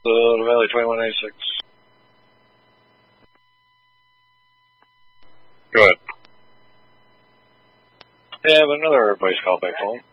Valley 2186. Go ahead. Yeah, but another voice call back home.